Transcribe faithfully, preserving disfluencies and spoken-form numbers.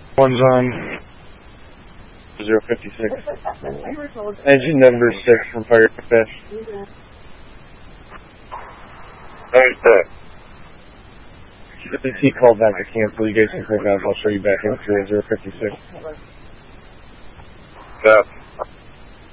One's on zero fifty-six. Engine number six from Fire Fish. Understood. If he called back to cancel, you guys can click out. I'll show you back in zero fifty-six. Yeah.